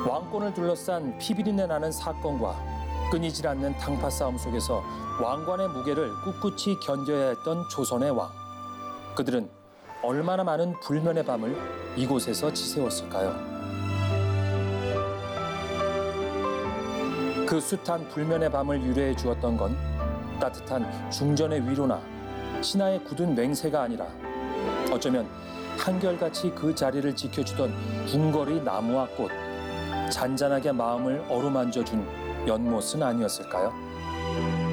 왕권을 둘러싼 피비린내 나는 사건과 끊이질 않는 당파 싸움 속에서 왕관의 무게를 꿋꿋이 견뎌야 했던 조선의 왕. 그들은 얼마나 많은 불면의 밤을 이곳에서 지새웠을까요? 그 숱한 불면의 밤을 유래해 주었던 건 따뜻한 중전의 위로나 신하의 굳은 맹세가 아니라 어쩌면 한결같이 그 자리를 지켜주던 궁궐의 나무와 꽃, 잔잔하게 마음을 어루만져준 연못은 아니었을까요?